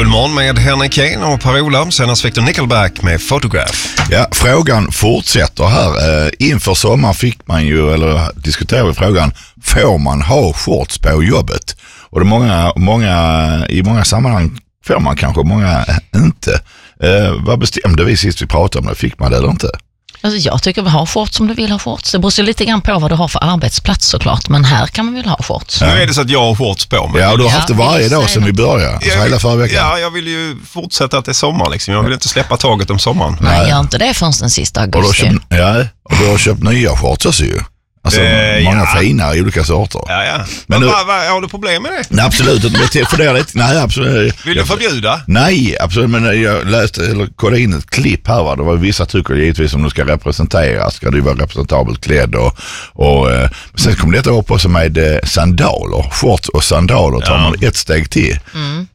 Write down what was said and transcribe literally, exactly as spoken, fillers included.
Fullmorgon med Henrik Kane och Per-Ola. Senast fick du Nickelback med Photograph. Ja, frågan fortsätter här. Eh, inför sommar fick man ju, eller diskuterar vi frågan, får man ha shorts på jobbet? Och det är många, många, i många sammanhang får man kanske, många inte. Eh, vad bestämde vi sist vi pratade om det? Fick man det eller inte? Alltså jag tycker vi har shorts som du vill ha shorts. Det beror ju lite grann på vad du har för arbetsplats såklart. Men här kan man väl ha shorts. Ja. Nu är det så att jag har shorts på mig. Ja, du har haft det varje dag sedan vi började. Alltså jag, hela förra veckan. Ja, jag vill ju fortsätta att det är sommar liksom. Jag vill inte släppa taget om sommaren. Nej, gör inte det förrän den sista augusti. Och du har köpt, ja, och du har köpt nya shorts också ju. Alltså Eh, många ja. fina i olika sorter. Ja, ja. Men Men nu- vad, vad, har du problem med det? Nej, absolut inte. Men jag funderar lite. Nej, absolut. Vill du förbjuda? Nej, absolut. Men jag läste, eller kollade in ett klipp här, va. Det var vissa tycker givetvis om du ska representera, ska du vara representabelt klädd och, och eh, sen kom detta upp också med eh, sandaler. Shorts och sandaler tar Ja. man ett steg till. Mm.